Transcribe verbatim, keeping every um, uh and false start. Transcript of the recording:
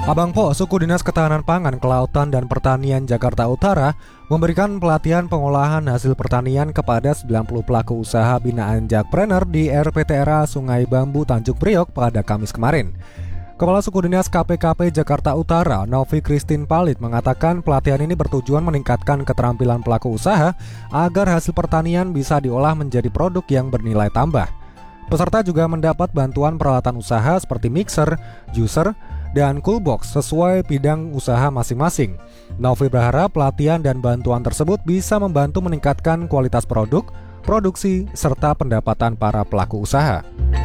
Abang Po, Suku Dinas Ketahanan Pangan, Kelautan dan Pertanian Jakarta Utara memberikan pelatihan pengolahan hasil pertanian kepada sembilan puluh pelaku usaha binaan Jakpreneur di R P T R A Sungai Bambu Tanjung Priok pada Kamis kemarin. Kepala Suku Dinas K P K P Jakarta Utara, Novi Christine Palit, mengatakan pelatihan ini bertujuan meningkatkan keterampilan pelaku usaha agar hasil pertanian bisa diolah menjadi produk yang bernilai tambah. Peserta juga mendapat bantuan peralatan usaha seperti mixer, juicer, dan coolbox sesuai bidang usaha masing-masing. Novi berharap pelatihan dan bantuan tersebut bisa membantu meningkatkan kualitas produk, produksi, serta pendapatan para pelaku usaha.